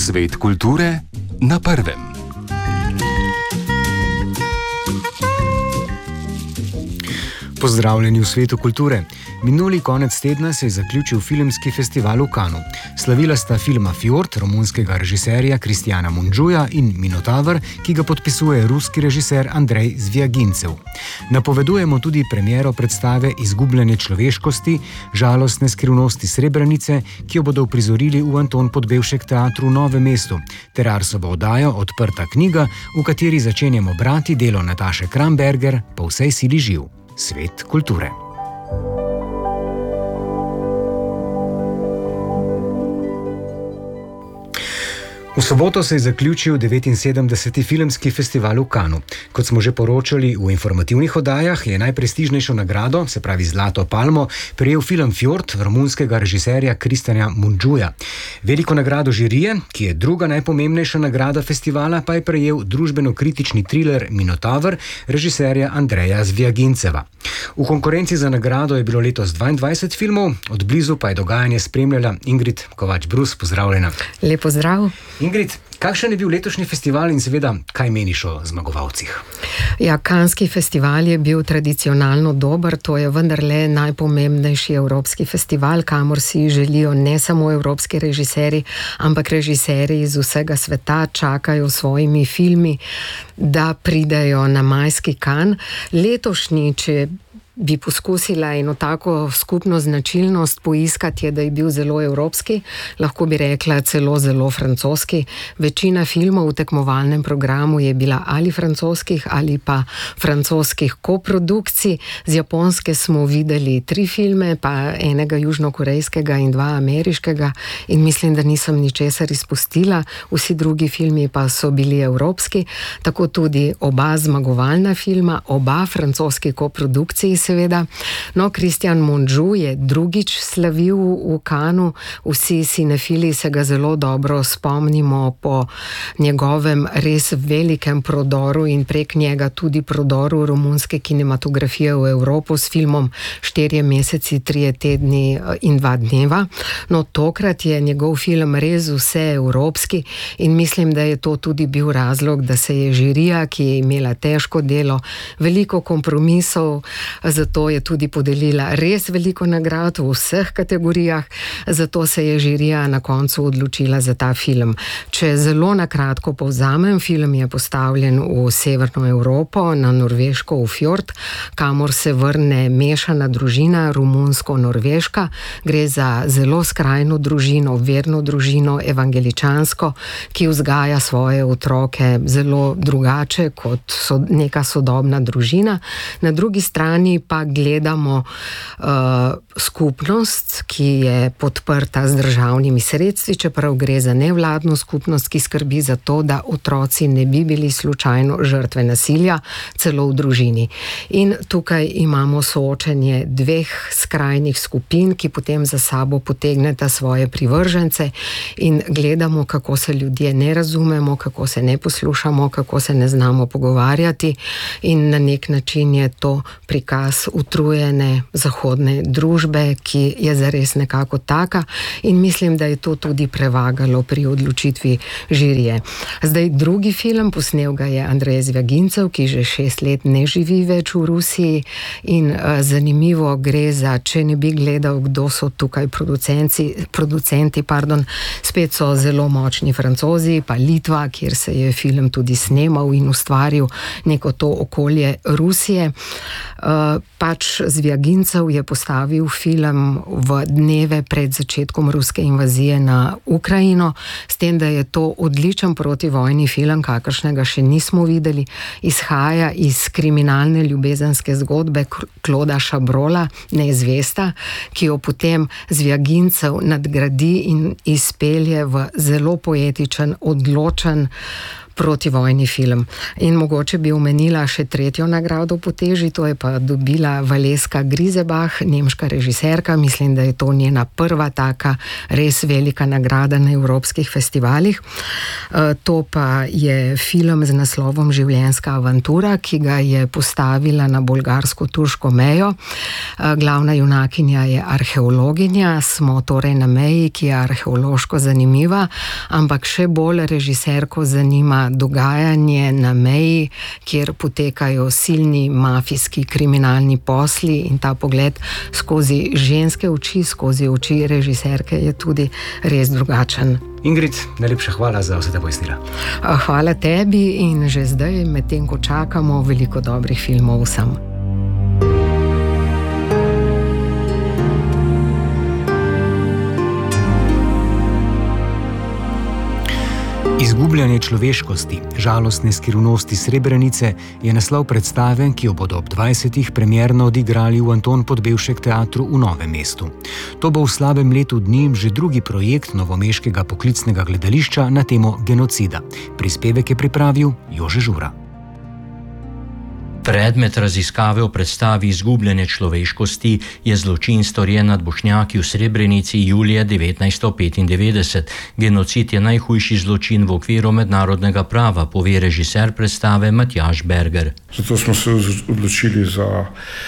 Svet kulture na prvem. Pozdravljeni v svetu kulture. Minuli konec tedna se je zaključil filmski festival v Cannesu. Slavila sta filma Fjord romunskega režiserja Kristjana Mundžuja in Minotaver, ki ga podpisuje ruski režiser Andrej Zvjagincev. Napovedujemo tudi premiero predstave Izgubljanje človeškosti, žalostne skrivnosti Srebrenice, ki jo bodo uprizorili v Anton Podbevšek teatru v Novem mestu, ter Arsovo oddajo Odprta knjiga, v kateri začenjamo brati delo Nataše Kramberger Po vsej sili živ. Svet kulture. V soboto se je zaključil 79. filmski festival v Cannesu. Kot smo že poročali v informativnih oddajah, je najprestižnejšo nagrado, se pravi Zlato palmo, prejel film Fjord romunskega režiserja Kristjana Mundžuja. Veliko nagrado žirije, ki je druga najpomembnejša nagrada festivala, pa je prejel družbeno-kritični triler Minotaver režiserja Andreja Zvjaginceva. V konkurenci za nagrado je bilo letos 22 filmov, od blizu pa je dogajanje spremljala Ingrid Kovač-Brus. Pozdravljena. Lep pozdrav. Ingrid, kakšen je bil letošnji festival in seveda, kaj meniš o zmagovalcih? Ja, Canneski festival je bil tradicionalno dober, to je vendarle najpomembnejši evropski festival, kamor si želijo ne samo evropski režiserji, ampak režiserji iz vsega sveta čakajo svojimi filmi, da pridejo na majski Cannes. Letošnji, če bi poskusila eno tako skupno značilnost poiskati, je, da je bil zelo evropski, lahko bi rekla celo zelo francoski. Večina filmov v tekmovalnem programu je bila ali francoskih ali pa francoskih koprodukcij. Z Japonske smo videli 3 filme, pa enega južnokorejskega in 2 ameriškega, in mislim, da nisem ničesar izpustila. Vsi drugi filmi pa so bili evropski, tako tudi oba zmagovalna filma, oba francoski koprodukciji seveda. No, Kristjan Mundžu je drugič slavil v Cannesu. Vsi sinefili se ga zelo dobro spomnimo po njegovem res velikem prodoru in prek njega tudi prodoru romunske kinematografije v Evropo s filmom 4 meseci, 3 tedni in 2 dneva. No, tokrat je njegov film res vse evropski in mislim, da je to tudi bil razlog, da se je žirija, ki je imela težko delo, veliko kompromisov, zato je tudi podelila res veliko nagrad v vseh kategorijah, zato se je žirija na koncu odločila za ta film. Če zelo na kratko povzamem, film je postavljen v severno Evropo, na Norveško, v Fjord, kamor se vrne mešana družina, romunsko-norveška. Gre za zelo skrajno družino, verno družino, evangeličansko, ki vzgaja svoje otroke zelo drugače kot neka sodobna družina. Na drugi strani pa gledamo skupnost, ki je podprta z državnimi sredstvi, čeprav gre za nevladno skupnost, ki skrbi za to, da otroci ne bi bili slučajno žrtve nasilja, celo v družini. In tukaj imamo soočenje 2 skrajnih skupin, ki potem za sabo potegneta svoje privržence, in gledamo, kako se ljudje ne razumemo, kako se ne poslušamo, kako se ne znamo pogovarjati, in na nek način je to prikaz utrujene zahodne družbe, ki je zares nekako taka, in mislim, da je to tudi prevagalo pri odločitvi žirije. Zdaj, drugi film, posnel ga je Andrej Zvjagincev, ki že 6 let ne živi več v Rusiji, in zanimivo gre za, če ne bi gledal, kdo so tukaj producenti, spet so zelo močni Francozi, pa Litva, kjer se je film tudi snemal in ustvaril neko to okolje Rusije. Pač Zvjagincev je postavil film v dneve pred začetkom ruske invazije na Ukrajino, s tem, da je to odličen protivojni film, kakršnega še nismo videli. Izhaja iz kriminalne ljubezenske zgodbe Clauda Chabrola, Neizvesta, ki jo potem Zvjagincev nadgradi in izpelje v zelo poetičen, odločen protivojni film. In mogoče bi omenila še tretjo nagrado po teži, to je pa dobila Valeska Grisebach, nemška režiserka. Mislim, da je to njena prva taka res velika nagrada na evropskih festivalih. To pa je film z naslovom Življenjska avantura, ki ga je postavila na bolgarsko-turško mejo. Glavna junakinja je arheologinja, smo torej na meji, ki je arheološko zanimiva, ampak še bolj režiserko zanima dogajanje na meji, kjer potekajo silni mafijski kriminalni posli, in ta pogled skozi ženske oči, skozi oči režiserke je tudi res drugačen. Ingrid, najlepša hvala za vse te pojasnila. Hvala tebi in že zdaj, medtem ko čakamo, veliko dobrih filmov vsem. Izgubljanje človeškosti, žalostne skrivnosti Srebrenice je naslov predstave, ki jo bodo ob 20. premierno odigrali v Anton Podbevšek teatru v Novem mestu. To bo v slabem letu dni že drugi projekt novomeškega poklicnega gledališča na temo genocida. Prispevek je pripravil Jože Žura. Predmet raziskave o predstavi Izgubljanje človeškosti je zločin storjen nad Bošnjaki v Srebrenici julija 1995. Genocid je najhujši zločin v okviru mednarodnega prava, pove režiser predstave Matjaž Berger. Zato smo se odločili za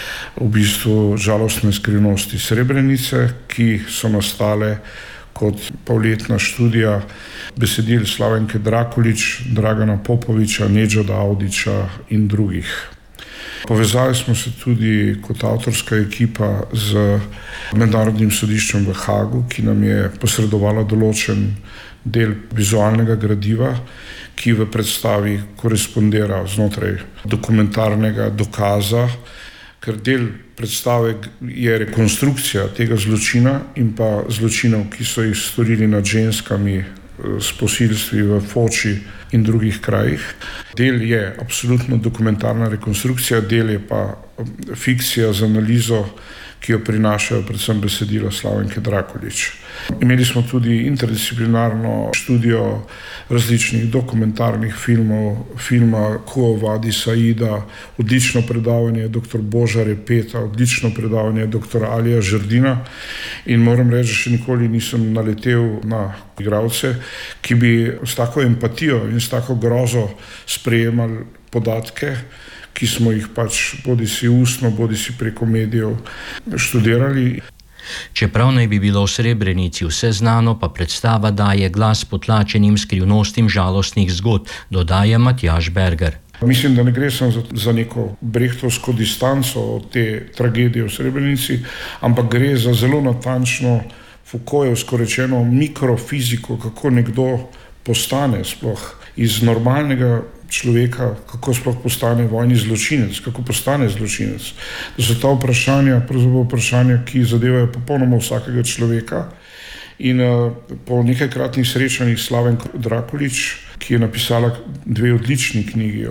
v bistvu žalostne skrivnosti Srebrenice, ki so nastale kot polletna študija besedil Slavenke Drakulić, Dragana Popoviča, Nedžada Avdića in drugih. Povezali smo se tudi kot avtorska ekipa z Mednarodnim sodiščem v Hagu, ki nam je posredovala določen del vizualnega gradiva, ki v predstavi korespondira znotraj dokumentarnega dokaza, ker del predstave je rekonstrukcija tega zločina in pa zločinov, ki so jih storili nad ženskami s posilstvi v Foči in drugih krajih. Del je absolutno dokumentarna rekonstrukcija, del je pa fikcija z analizo, ki jo prinašajo predvsem besedila Slavenke Drakulić. Imeli smo tudi interdisciplinarno študijo različnih dokumentarnih filmov, filma Quo Vadis Aida, odlično predavanje dr. Boža Repeta, odlično predavanje dr. Alija Žerdina in moram reči, še nikoli nisem naletel na igralce, ki bi s tako empatijo in s tako grozo sprejemali podatke, ki smo jih pač bodisi ustno, bodisi preko medijev študirali. Čeprav naj bi bilo v Srebrenici vse znano, pa predstava daje glas potlačenim skrivnostim žalostnih zgodb, dodaja Matjaž Berger. Mislim, da ne gre samo za neko brehtovsko distanco od te tragedije v Srebrenici, ampak gre za zelo natančno Foucaultjevsko rečeno mikrofiziko, kako nekdo postane sploh iz normalnega človeka, kako sploh postane vojni zločinec, kako postane zločinec. To so ta vprašanja, pravzaprav vprašanja, ki zadevajo popolnoma vsakega človeka. In po nekajkratnih srečanjih Slavenke Drakulić, ki je napisala dve odlični knjigi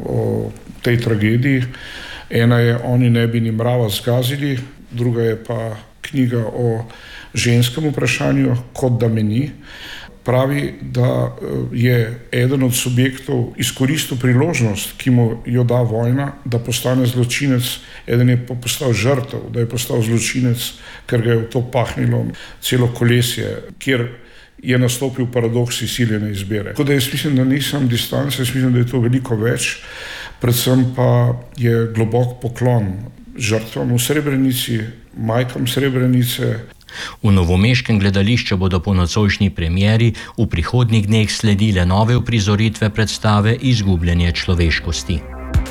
o tej tragediji, ena je Oni ne bi ni mrava zgazili, druga je pa knjiga o ženskem vprašanju, Kot da me ni. Pravi, da je eden od subjektov izkoristil priložnost, ki mu jo da vojna, da postane zločinec, eden je pa postal žrtev, da je postal zločinec, ker ga je v to pahnilo celo kolesje, kjer je nastopil paradoks izsiljene izbire. Tako da jaz mislim, da nisem distance, jaz mislim, da je to veliko več, predvsem pa je globok poklon žrtvam v Srebrenici, majkam Srebrenice. V novomeškem gledališču bodo po nocojšnji premieri v prihodnjih dneh sledile nove uprizoritve predstave Izgubljanje človeškosti.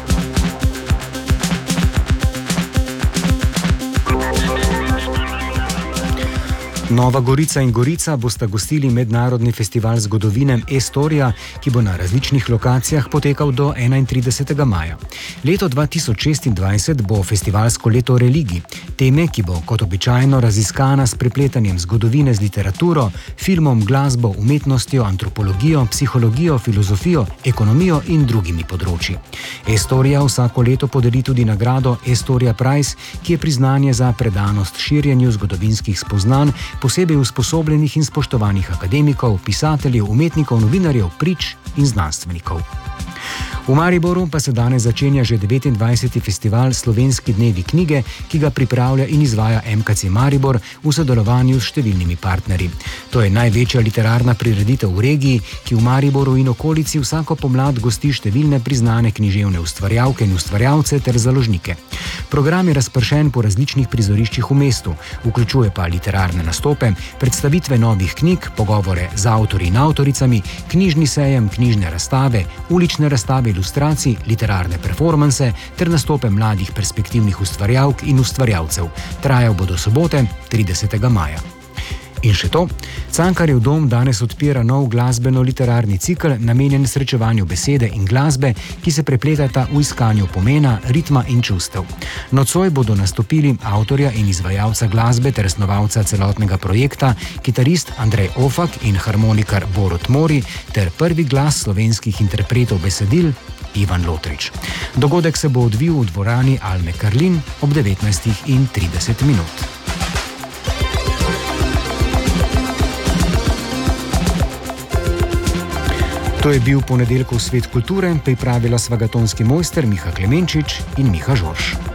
Nova Gorica in Gorica bosta gostili mednarodni festival zgodovine E-Storia, ki bo na različnih lokacijah potekal do 31. maja. Leto 2026 bo festivalsko leto religij, teme, ki bo kot običajno raziskana s prepletanjem zgodovine z literaturo, filmom, glasbo, umetnostjo, antropologijo, psihologijo, filozofijo, ekonomijo in drugimi področji. E-Storia vsako leto podeli tudi nagrado E-Storia Prize, ki je priznanje za predanost širjenju zgodovinskih spoznanj posebej usposobljenih in spoštovanih akademikov, pisateljev, umetnikov, novinarjev, prič in znanstvenikov. V Mariboru pa se danes začenja že 29. festival Slovenski dnevi knjige, ki ga pripravlja in izvaja MKC Maribor v sodelovanju s številnimi partnerji. To je največja literarna prireditev v regiji, ki v Mariboru in okolici vsako pomlad gosti številne priznane književne ustvarjalke in ustvarjalce ter založnike. Program je razpršen po različnih prizoriščih v mestu, vključuje pa literarne nastope, predstavitve novih knjig, pogovore z avtorji in avtoricami, knjižni sejem, knjižne razstave, ulične razstave ilustracij, literarne performanse ter nastope mladih perspektivnih ustvarjalk in ustvarjalcev. Trajal bo do sobote, 30. maja. In še to, Cankarjev dom danes odpira nov glasbeno-literarni cikel, namenjen srečevanju besede in glasbe, ki se prepletata v iskanju pomena, ritma in čustev. Nocoj bodo nastopili avtorja in izvajalca glasbe ter snovalca celotnega projekta, kitarist Andrej Ofak in harmonikar Borut Mori ter prvi glas slovenskih interpretov besedil Ivan Lotrič. Dogodek se bo odvil v dvorani Alme Karlin ob 19:30. To je bil ponedeljkov Svet kulture, pripravila sva ga tonski mojster Miha Klemenčič in Miha Žorž.